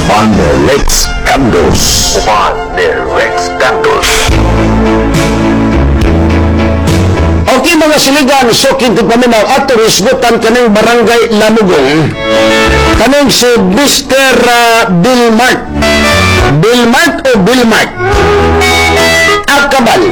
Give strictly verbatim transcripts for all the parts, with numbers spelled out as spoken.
Juan Rex Candos. Juan Rex Candos. Okay mga siligan, so kinti paminaw ato hisgutan kanang barangay Lamugong. Kanang si Mister Uh, Bilmart. Bilmart o Bilmart? Akabal.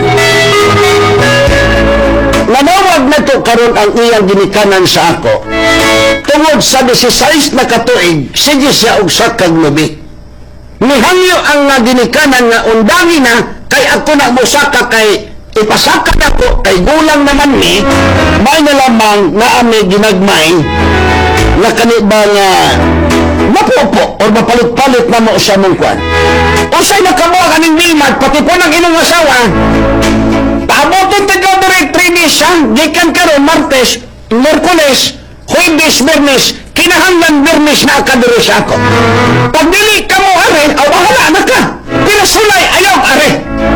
Nanawag na to karon ang iyang ginikanan sa ako. Tungod sa disisays na katuig, sige siya og sakag lubi. Nihangyo ang nga ginikanan nga undangi na kay ako na musaka kay ipasakat ako kay gulang naman ni may na lamang na ami ginagmay na kaniba nga mapopo o mapalit-palit na mo sa mong kwan. O sa'y nakabuha kaning Wilmart, pati po ng inyong asawa, paabot yung tigaw directory ni siya, gikan karon Martes, Merkules, Huwebes, Bernes, kinahanglan Bernes na akadiri siya ako. Pag dili ka mo are, aw bahala na ka. Pinasulay, ayaw are.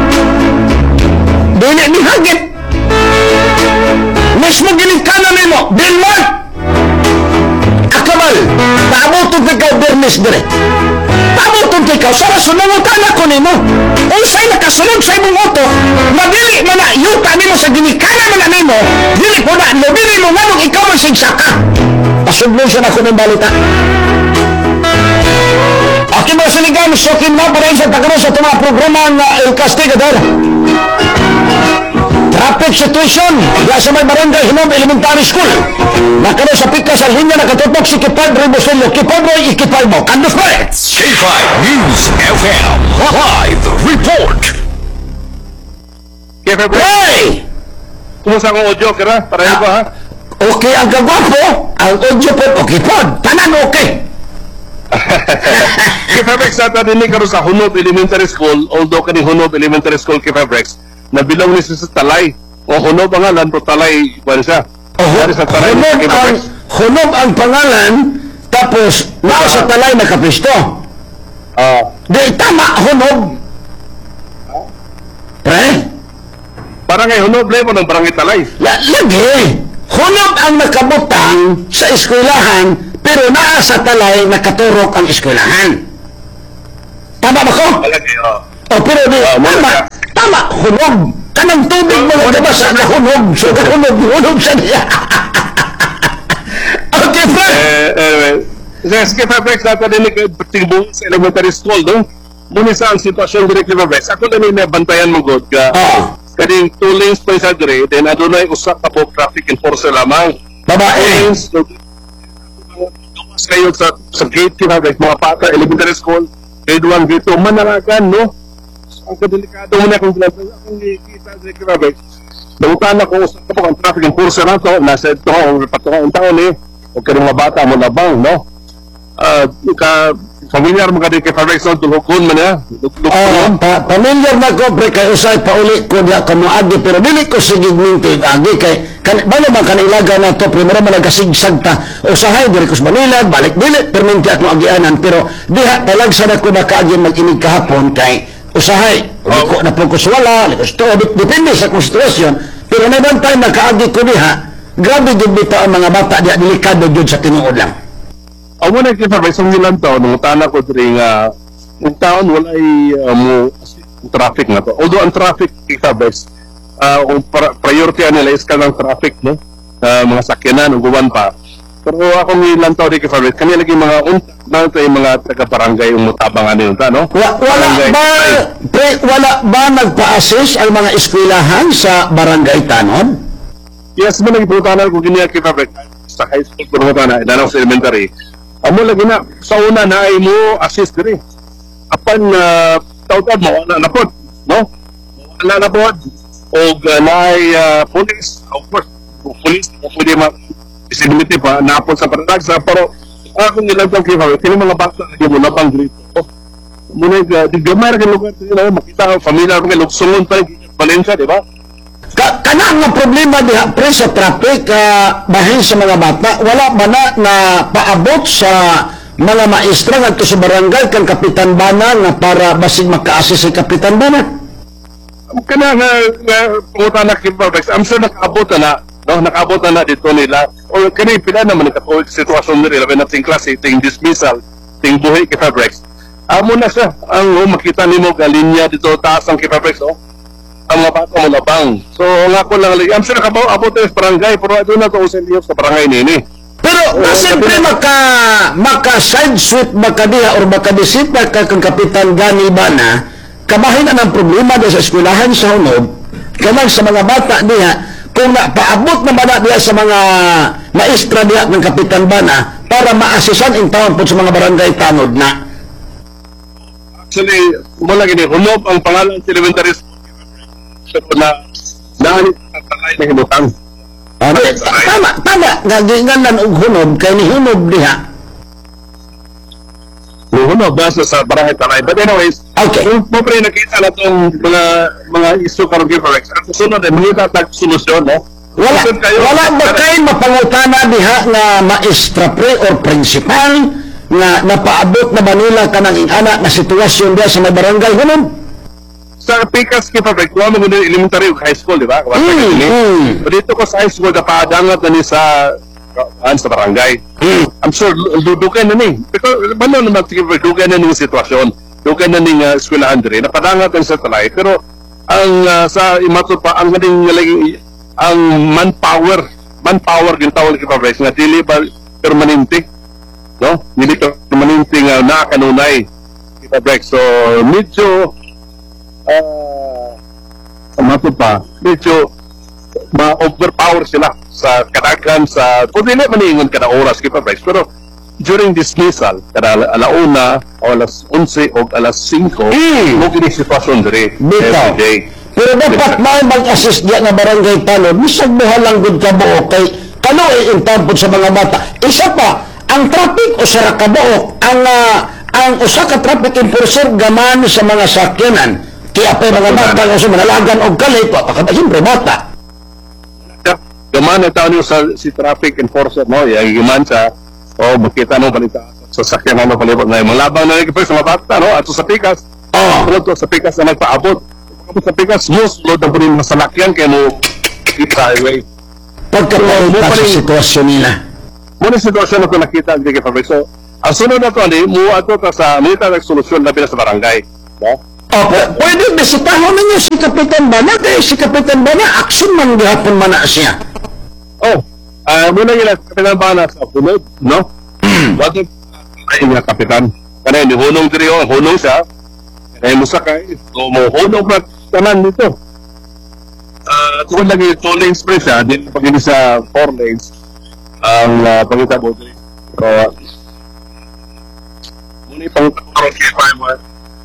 Dili ni hagit. Mismo ginikanan ni mo, Bilmart. Akabal, paabotong ikaw Bernes dire. Paabotong ikaw, sa rasunangutan ako ni mo. Unsay nakasunod sa imong auto, madili man na yuta ni mo sa ginikanan man ni mo, dili po na, lubili mo nga nung ikaw man sigsaka. Pasudlong siya na ako ng balita. Aki mga siligan, sokin na para sa tagaroon sa mga programa ng El Castigador. Traffic situation ya sa may barangay Hinom Elementary School. Nakano sa pikas ang linya nakatutok si Kipadre Bosello. Kipadre, ikipay mo. Kandos pa eh. K five News F M Live Report. K five Hey! Kumusta ang audio, kira? Pareho ba, ha? Okay ang kagwapo. Ang audio po, okay po. Tanan okay. K five X natin din karon sa Hunob Elementary School, although kani Hunob Elementary School K five X, nabilong ni sa Talay. O Hunob ang ngalan, pero Talay, wala siya. Oh, sa Talay, hunog K five ang, X. hunog ang pangalan, tapos naa sa talay nakapisto. Ah, Di tama, hunog. Pre? barangay Hunob, lebo ng barangay Talay. La- Lagi. Hunog ang nakabutang sa eskwelahan, pero naa sa talay nakaturok ang eskwelahan. Tama ba ko? Malagi, oh. O pero di, Ah, tama, muna. tama, hunog. Kanang tubig mo na diba sa nahunog, so nahunog, hunog sa niya. Okay, friend. Eh, anyway, sa K five X natin din tingbuong sa elementary school, no? Muna sa ang sitwasyon direct K five X. Ako na may bantayan mo, God, ka. Oh, Kading two lanes pa sa dire, then adunay usa ka po traffic enforcer lamang. babae. Lanes, so, tumas kayo sa, sa gate K five X, mga pata, elementary school, grade one, grade two, manaragan, no? So, ang kadelikado mo na kung ginagawa akong kita sa K five X. Damutan ako, usa ka po ang traffic enforcer na to, nasa ito, ang patungan taon eh, huwag ka rin mga bata mo labang, no? Ah, ka, familiar mo ka din K five X, no? Dulukon man ya, dulukon. Oh, pa pamilyar na ko pre kay usay pauli ko diha ka moagi pero dili ko sige minti agi kay kan balo ba kanilaga na to primero man nagasigsag ta usahay diri ko sa Manila balik dili perminti at moagianan pero diha talag sa ko nakaagi mag-inig kahapon kay usahay Oh. ko na po ko wala gusto depende sa konstitusyon pero nabantay nakaagi ko diha grabe gid bitaw ang mga bata diha delikado jud sa tinuod lang. Ang muna K five X, ang ilang taon, nung tana ko diri nga, yung taon wala ay uh, mo traffic nga to. Although ang traffic K five X, uh, ang pra- priority nila is kanang traffic, no? Uh, mga sakyanan, uguban pa. Pero ako ng ilang taon di K five X, kanila lagi mga unta, na ito yung mga taga-barangay yung mutabangan nila, no? Wa- wala Barangay. ba pre, wala ba nagpa-assist ang mga eskwelahan sa barangay Tanon? Yes, mo nagiputanan ko ganyan K five X sa high school ko naman na, inanaw sa elementary. Amo lagi na, sa una na ay mo assist diri. Apan uh, tautad mo, wala na po, no? Wala na po. O uh, na ay uh, police, of course, police, o pwede ma-visibility pa, napon sa paradagsa, pero ako nilang tang K five X, kini mga bata lagi mo na pang grito. Muna, uh, di gamay rin lugar, you know, makita, familiar ko, luksungon pa rin, Valencia, di ba? Ka kanang nga problema diha pre sa traffic uh, bahin sa mga bata wala ba na na paabot sa mga maestra ngadto sa barangay kan kapitan bana nga para basig maka-assist si kapitan bana. Kana nga pungutan na K five X, I'm sure nakaabot na, no? Nakaabot na dito nila. O kani pila naman nakatuloy sa sitwasyon nila, labi na ting klase, ting dismissal, ting buhay K five X. amo na siya. Ang oh, makita nimo ga linya dito taas ang Kipabrex, oh. Ang mga bata mo labang. So, nga ko lang, I'm sure nakabaw, abot tayo sa barangay, pero ito na ito usin niyo sa barangay nini. Pero na siyempre maka maka side sweep maka diha or maka bisita ka kang Kapitan Gani Bana, kabahin na ng problema diha sa eskwelahan sa Hunob, kanang sa mga bata diha, kung napaabot na ba na diha sa mga maestra diha ng Kapitan Bana para maasisan in town po sa mga barangay tanod na. Actually, mula gini, Hunob ang pangalan sa elementary school. So, na, naanit ang talay na hinutang. Ah, tama, tama, naginganan og Hunob, kay ni Hunob diha. Yung Hunob, nasa sa barangay talay. But anyways, Okay. kung po pre nakita na itong mga, mga issue karong Kipabrex, at sunod ay mga tatag solusyon, no? Wala, Sunod kayo- wala ba kayo mapangutana diha nga maestra pre or principal nga napaabot na ba nila kanang ing-ana na sitwasyon diha sa may barangay Hunob? Sa Picas Kipabrex, wala mo gano'n elementary o high school, di ba? Kawan Mm, mm, mm. Pero dito ko sa high school, napaadangat na ni sa uh, sa barangay. Mm. I'm sure, dudukan na ni. Pero, bano naman, dudukan na ni sitwasyon. Dudukan na ni uh, eskwelahan diri. Napadangat na sa talay. Pero, ang uh, sa imato pa, ang galing lagi, ang manpower, manpower gintawag ni Kipabrex, nga dili ba permanente, no? Dili permanente nga nakakanunay Kipabrex. So, medyo uh, mato pa, medyo ma-overpower sila sa kadagan sa kung dili maningon kada oras Kipabrex, pero during dismissal kada alauna o alas onse o alas singko Mm. mo gini sitwasyon diri Bitaw. every day. Pero dapat may mag-assist diya nga barangay tanod, bisag buha lang gud ka buok kay kano i-intampod sa mga bata. Isa pa, ang traffic o sa kabuok, ang ah, ang usa ka traffic enforcer gaman sa mga sakyanan. Kaya pa mga bata nga sa manalagan og kalit, wa pa ka siyempre bata. Gaman na taon sa si traffic enforcer mo, yung gaman sa o makita no balita sa sakyan ano palibot na yung mga labang na nagpapay sa mga bata no at sa Picas. Oh. Sunod to sa Picas na nagpaabot. Kapag sa Picas, most load ang punin mga salakyan kaya mo keep sa highway. Pagkapalita mo pa sa rin- sitwasyon nila. Muna sitwasyon na ito nakita ang Digi Fabric. So, ang sunod na ito, ano, mo ato ta sa milita nagsolusyon na sa barangay. No? Oh, p- pwede bisitahin ninyo si Kapitan Bana kay si Kapitan Bana action man gihapon man na siya. Oh, ah muna nila kapitan ba na sa punod, no? Bakit ay nga kapitan? Kanay ni hunong diri oh, hunong siya. Kanay mo sakay, so mo hunong pa tanan dito. Ah, uh, lagi two lanes pa siya, din pag hindi sa four lanes ang uh, pangita mo diri. So, muna pang karon kay five.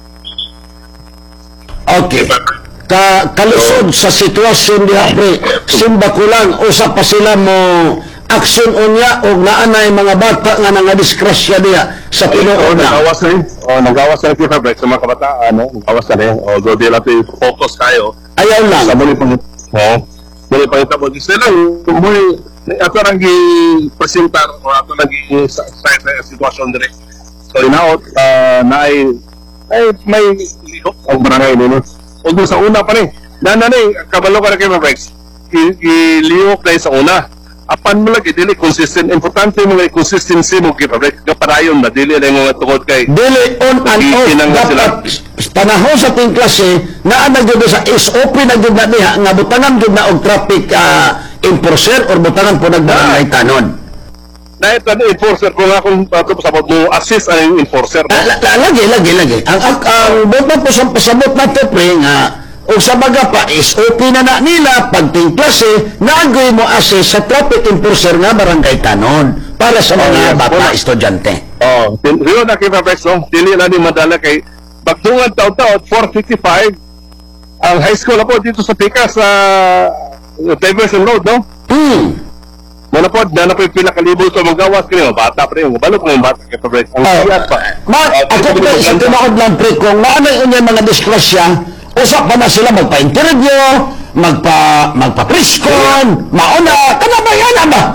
Okay. Ka kalusod sa sitwasyon diha pre, simba ko lang usa pa sila mo action unya og naanay mga bata nga nangadiskrasya diha sa Oh, Pinuuna. nagawas na rin. Oh, nagawas na rin si Fabric sa mga kabataan, no? Nagawas na rin. Although di natin focus tayo. Ayaw lang. Sa muli pang oh, muli pang itabo. Di sila, muli, ato lang i-presentar o ato lang i-sa sa sitwasyon dire. So, inaot, uh, na ay, ay may lihok ang barangay nino. Although sa una pa rin, na na kabalo ka na kay Fabric, i-lihok na sa una. Apan mo lagi, dili consistent. Importante mo nga consistency mo kay Fabric. Kaparayon na, dili lang mga tungod kay Dili on and off Kinang na sila. dapat panahon sa ting klase naa na gyud sa S O P na gyud na diha nga butangan gyud na og traffic ah, enforcer or butangan po nagbarangay tanon. na ito na enforcer ko nga kung uh, sabot mo assist ang enforcer. Ah, la- la- lagi lagi lagi ang ang, ang buta po sa pasabot na to pre nga o sa baga pa S O P na na nila pagting klase naagoy mo assist sa traffic enforcer nga barangay tanon para sa Oh, mga yes. bata Wala. estudyante. Oh, rio na kay Fabric, no? Dili na ni madala kay pagtungan taw-taw four fifty-five ang high school na po dito sa Picas sa uh, Diversion Road, no? Hmm. Muna po, na na po yung pinakalibo ito magawas kayo, bata pa rin, balo ko yung bata kay Fabric. Ang Oh, siyat pa. ma, ako pa sa tinuod lang pre kung naanay unya mga diskrasya, usap pa na sila magpa-interview, magpa magpa-preskon, mauna, kana ba yan ba?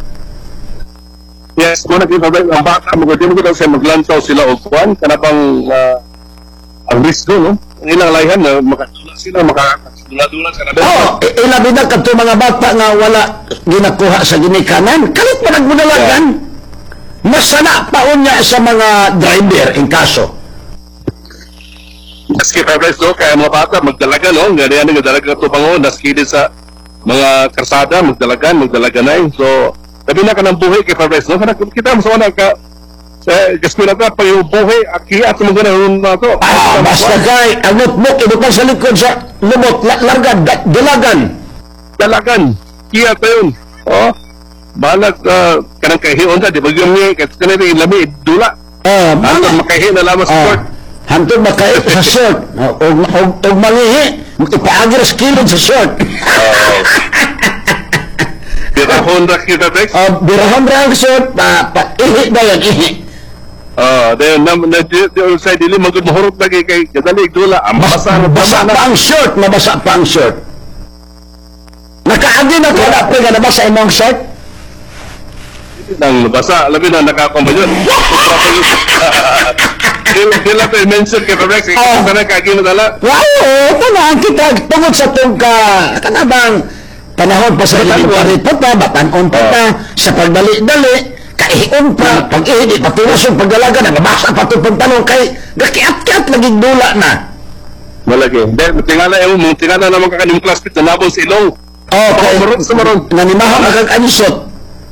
Yes, muna kay Fabric, ang bata, magandang mo daw siya maglantaw sila o kuwan, kanapang uh, ang risk do, no? Ang ilang layhan na makatulad sila, makakadula-dula sa nabi. Oo, i- ilabi na kadto mga bata nga wala ginakuha sa ginikanan, kalit pa nagmudalagan. Mas sana pa unya sa mga driver in kaso. skip average no, kaya mga bata magdalaga no, ganyan nga dalaga to pango naskilid sa mga karsada, magdalagan, magdalaganay. So, labi na ka ng buhay kay average no, kana kita mo sa una ka sa eskwela ka pa yung buhay aki at mo ganun na to. Ah, basta kay ang notebook idukan sa likod sa lumot la- larga da- dalagan. Dalagan, kiya pa yun. Oh, balag uh, kanang kahiyon ta, di ba yung ni kanang lami dula. Ah, Ano mga makahi na lamang sa ah, court. hantod makait sa short. Ah, og og og mangihi, ipaagir sa kilid sa short. Birahon ra kita Rex. Ah, birahon ra ang short, pa, pa ihi ba yan, ihi. Ah, then nam na di sa dili magud mahurot lagi kay kadali dula. Ang basa na Basa basa pa ang short, mabasa pa ang short. Nakaagi na ko na pa nga nabasa imong short. nang basa, labi na nakakompanyon. Dila to mention kay Rex, Ah. kana kagi na dala. Wow, tanang kita tungod sa tong ka kanabang panahon pa sa elementary pa pa, batanon pa pa, sa pagdali-dali, kaihion pa, pag-ihi, di patulos yung pagdalaga, nabasa pa itong pagtanong kay, gakiat-kiat, laging dula na. Malagi. Then tingala yung mo tingala naman ka kaning classmate na nabon sa ilong. Oh, kay, maron sa maron. nanimaha magkakanisot.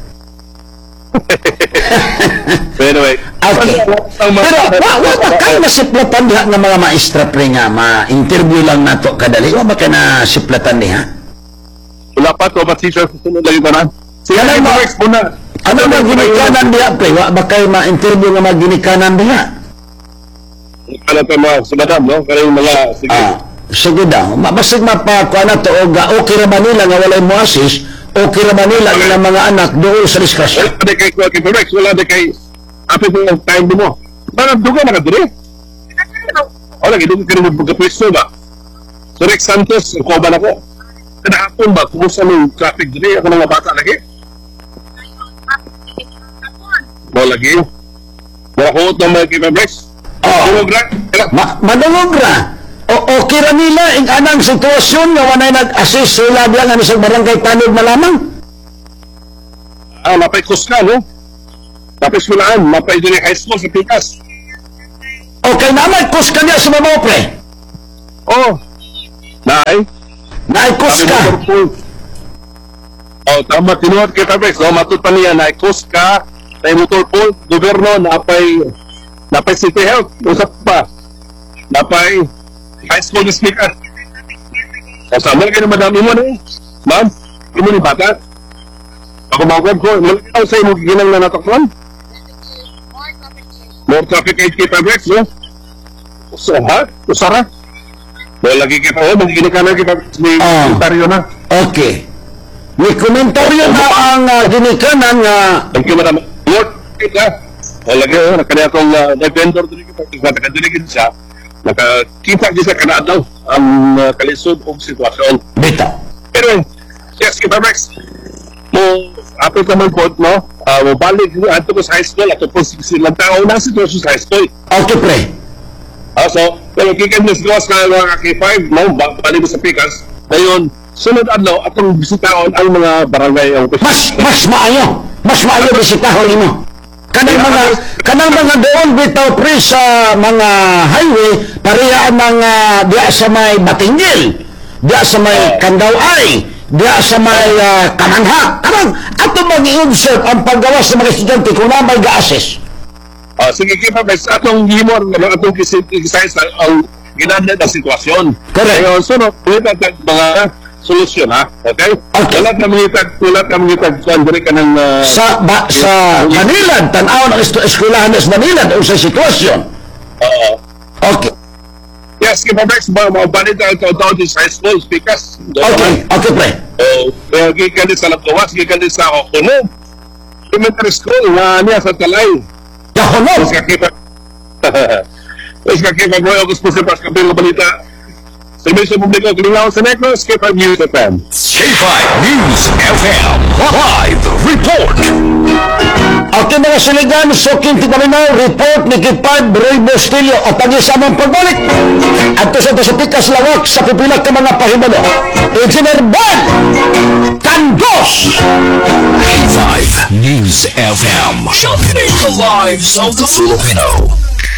Pero anyway, Okay. Pero, wa, wa ba kayo nasiplatan diha ng mga maestra pre nga, ma-interview lang na to kadali, wa ba kayo nasiplatan diha? wala pa to ba teacher sa sunod lagi tanan. Sige Ano na ba- Rex muna. Ano ba ginikanan diha pre? Wa ba kayo ma-interview nga mga ginikanan diha? Kana pa mga sa madam no, kana yung mga sige. Ah, sige daw. Mabasig mapakuha na to, o ga, okay ra ba nila nga walay mo assist, okay ra ba nila nga mga anak doon sa discussion? Wala de kay kay Rex, wala de kay api ko yung time mo. Para duga na ka dire. Wala gid ko kini buga pwesto ba. So Rex Santos, ko ba nako? Kada hapon ba kumusta ng traffic dire ako mga bata lagi? Wala lagi. Wala ko to mga kay Rex. Oh. Durog ra. Ma madungog ra. O okay ra nila ing anang sitwasyon nga wanay nag-assist sila biya nga sa barangay Tanod na lamang. Ah, mapay kuska no? Tapos walaan, mapay dire high school sa Pikas. Okay naman, kus ka niya sa mga pre. Oh. Nay. Naikus ka. Oh, tama tinuod kita Rex, no, matut pa niya na ikos ka, tay motor pool, gobyerno napay napay city health, usap pa. Napay high school speaker. Kasama kayo madami mo ni. Ma'am, imo ni bata. Ako mawag ko, malikaw sa imo ginang na natakon. More traffic eight kita Rex, no? So, ha? Usara? Wala lagi kita, oh, magiging ka na kita ni Ah. Ontario na. Okay. May komentaryo na ang uh, ginikanan nga Thank you, Madam. Lord, kita. Wala lagi, oh, nakanya akong uh, nag-vendor din kita. Nakadiligid siya. Nakakita din sa kanadaw ang uh, kalisod o sitwasyon. bita. Pero, yes, kita Rex. Mo, apit naman po, no? Uh, mo balik, ato ko sa high school, ato po silang tao na sitwasyon sa high school. Okay, pre. Ah, so, pero kikan niya sigawas ka mga K five, no? Ba- Bali mo sa Pikas. Ngayon, sunod adlaw, atong bisitaon ang mga barangay ang Mas, mas maayo. Mas maayo bisitahon nimo. Kanang mga, kanang mga doon bitaw pre sa mga highway, pareha ang mga diya sa may Batingil, diya sa may Kandaway, diya sa may uh, Kamanha. Karang, ato mag-i-observe ang paggawas ng mga estudyante kung na may ga-assess. Ah, sige, kita guys, atong gimor, ano, atong kisayas ang ginanda ng sitwasyon. Correct. Ngayon, sunod, ulit ang mga solusyon, ha? Okay? Okay. Wala ka mangitag, wala ka mangitag, kuhan, diri ka ng... ah, Sa ba, sa Manila, tanaw ng estu- eskwelahan sa Manila o sa sitwasyon. Oo. Okay. Yes, kita guys, ba, mga balit ang taon-taon sa high school, speakers. Okay. Okay, pre. Oh, kaya gikan din sa Laptawas, gikan din sa Okuno. Elementary school, na niya sa Talay. Yahono. Terus kakita. Terus kakita mo ako sa pas kapil ng balita. Servisyo publiko, Klingaw sa Negros, K five News F M. K five News F M Live Report. Okay mga siligan, Soking Tipaminaw, report ni Kipad, Roy Bostillo, at pag-isamang pagbalik. At sa sa Pikas Lawak, sa pipilak ka mga pahibalo. Engineer Bal Candos. K five News F M. Sharpening the lives of the Filipino.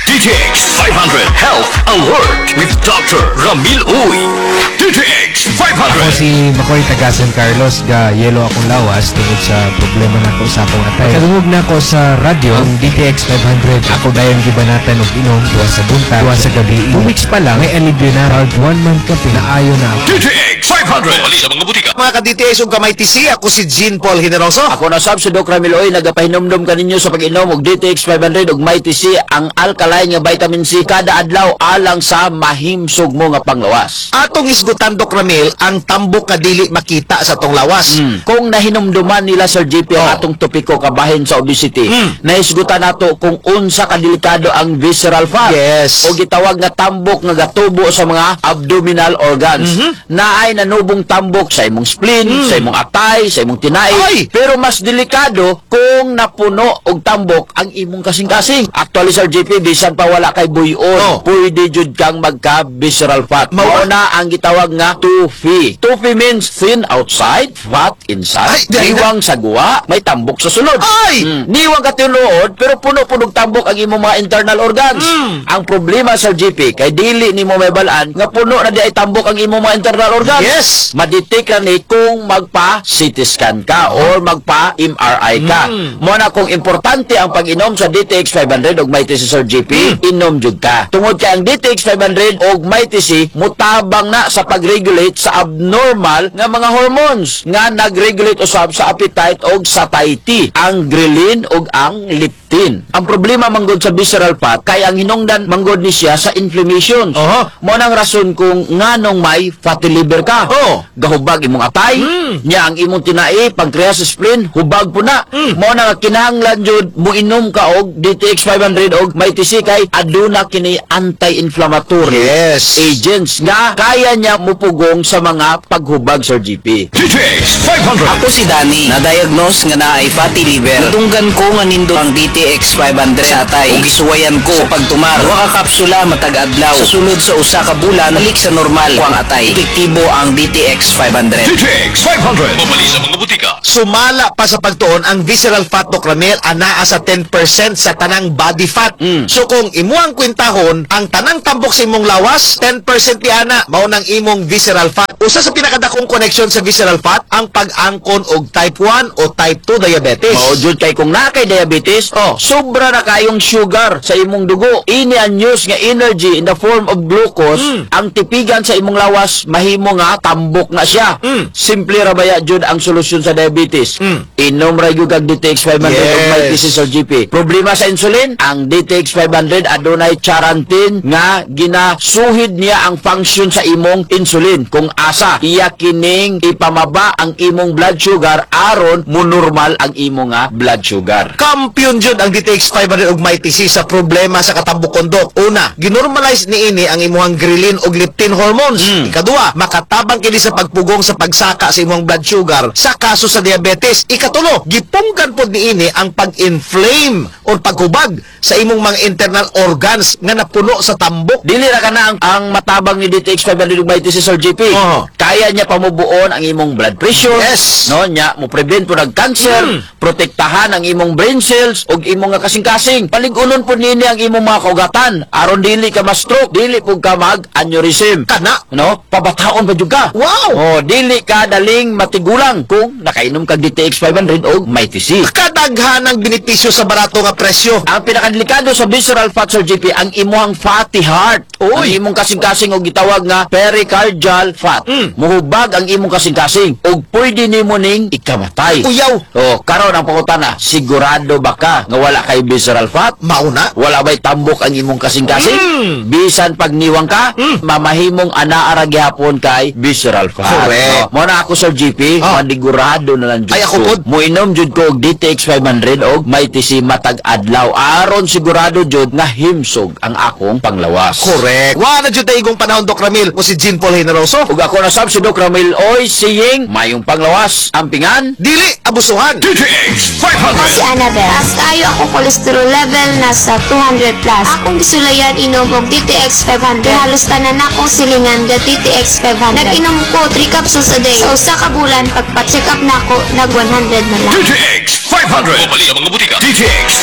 D T X five hundred Health Alert with Doctor Ramil Uy. D T X five Ako hundred. si Makoy taga San Carlos, ga yelo akong lawas tungod sa problema na ko sa akong atay. Kadungog na ako sa radyo, ang D T X five hundred. Ako dayon gibanatan og inom, duwa sa buntag, duwa sa gabi. Two weeks pa lang, may alibyo na. Hard one month ka, pinaayo na ako. D T X five hundred. Mali sa mga butika. Mga ka-D T S ug kamay T C, ako si Jean Paul Generoso. Ako na sab si Doc Ramiloy, nagapahinomdom kaninyo sa pag-inom og D T X five hundred ug May T C, ang alkaline nga vitamin C kada adlaw alang sa mahimsog mo nga panglawas. Atong isgutan, Doc Ramil, ang tambok nga dili makita sa tong lawas. Kung nahinumduman nila Sir G P ang Oh. atong topiko kabahin sa obesity, Mm. naisgutan nato kung unsa kadelikado ang visceral fat. Yes. O gitawag nga tambok nga gatubo sa mga abdominal organs. Mhm. Naay nanubong tambok sa imong spleen, Mm. sa imong atay, sa imong tinai. Ay! Pero mas delikado kung napuno og tambok ang imong kasing-kasing. Actually Sir G P, bisan pa wala kay buyon, Oh. pwede jud kang magka-visceral fat. Mao- Mao na ang gitawag nga tofu. Tofu means thin outside, fat inside. Ay, di- Niwang sa guwa, may tambok sa sulod. Ay! Mm. Niwang ka tinuod, pero puno-punog tambok ang imong mga internal organs. Mm. Ang problema sa G P, kay dili ni mo may balaan, nga puno na di ay tambok ang imong mga internal organs. Yes. Madetect na ni kung magpa-C T scan ka or magpa-M R I ka. Mm. Mo na kung importante ang pag-inom sa D T X five hundred ug May T C Sir G P, inom jud ka. Tungod kay ang D T X five hundred ug May T C mutabang na sa pag-regulate sa abnormal nga mga hormones nga nag-regulate usab sa appetite ug satiety, ang ghrelin ug ang leptin. Ang problema manggod sa visceral fat kay ang hinungdan manggod ni siya sa inflammation. Oho. Mo nang rason kung nganong may fatty liver ka. Oh. Gahubag imong atay, Mm. nya ang imong tinai, pancreas, spleen, hubag po na. Mm. Mo na nga kinahanglan jud muinom ka og D T X five hundred og May T C kay aduna kini anti-inflammatory Yes. agents nga kaya niya mupugong sa mga paghubag Sir G P. D T X five hundred. Ako si Danny, na-diagnose nga na ay fatty liver. Natunggan ko nga nindo ang D T X five hundred sa atay. Ug gisuwayan ko sa pagtumar. Wa ka kapsula matag adlaw. Sa sulod sa usa ka bulan, balik sa normal ko ang atay. Epektibo ang D T X five hundred. D T X five hundred. Mali sa mga butika. Sumala pa sa pagtuon ang visceral fat, Doc Ramil, anaa sa ten percent sa tanang body fat. Mm. So kung imuang kwintahon, ang tanang tambok sa imong lawas, ten percent ana mao nang imong visceral fat. Usa sa pinakadakong connection sa visceral fat ang pag-angkon og type one o type two diabetes. Mao jud kay kung na kay diabetes, oh, sobra na kayong sugar sa imong dugo. Ini ang news nga energy in the form of glucose, Mm. ang tipigan sa imong lawas mahimo nga tambok na siya. Mm. Simple ra baya jud ang solusyon sa diabetes. Mm. Inom ra gyud kag D T X five hundred Yes. ug May T C Sir G P. Problema sa insulin, ang D T X five hundred adunay charantin nga ginasuhid niya ang function sa imong insulin. Kung asa iya kining ipamaba ang imong blood sugar aron mo normal ang imong nga blood sugar. Kampiyon jud ang D T X five hundred ug May T C sa problema sa katambukon, Dok. Una, ginormalize ni ini ang imong ghrelin ug leptin hormones. Mm. Ikaduha, makatabang kini sa pagpugong sa pagsaka sa imong blood sugar sa kaso sa diabetes. Ikatulo, gipunggan pod ni ini ang pag-inflame o paghubag sa imong mga internal organs nga napuno sa tambok. Dili ra kana ang, ang matabang ni D T X five hundred ug May T C Sir G P. Oo. Kaya niya pamubuon ang imong blood pressure. Yes. No, nya mo prevent po ng cancer, Mm. protektahan ang imong brain cells ug imong nga kasing-kasing. Paligunon po nini ang imong mga kaugatan aron dili ka ma-stroke, dili pug ka mag-aneurysm. Kana. No, pabataon ba jud ka? Wow! Oh, dili ka daling matigulang kung nakainom kag D T X five hundred og May T C. Kadaghan ang benepisyo sa barato nga presyo. Ang pinakadelikado sa visceral fat, Sir G P, ang imuhang fatty heart. Uy. Ang imong kasing-kasing og gitawag nga pericardial fat. Mm. Muhubag ang imong kasing-kasing og pwede nimo ning ikamatay. Uyaw. Oh, karon ang pangutana, sigurado ba ka nga wala kay visceral fat? Mauna. Wala ba'y tambok ang imong kasing-kasing? Mm. Bisan pag niwang ka, Mm. mamahimong anaara gyapon kay visceral fat. Correct. No? Mo na ako Sir G P, Ah. manigurado na lang jud Ay, ako ko. pod. Muinom jud ko og D T X five hundred og May T C matag adlaw aron sigurado jud nga himsog ang akong panglawas. Correct. Wa na jud igong panahon, Doc Ramil. Mo si Jean Paul Generoso. Ug ako na sab si Doc Ramil Oy siying mayong panglawas, ampingan. Dili abusuhan. D T X five Ako hundred. si Annabelle. Taas kayo ako cholesterol level nasa two hundred plus. Akong gisulayan inom og D T X five hundred. Halos tanan akong silingan ga D T X five hundred. Nag-inom ko three capsules a day. Sa usa ka bulan pagpa-check up nako nag one hundred na lang. D T X five hundred. Mali sa mga butika. D T X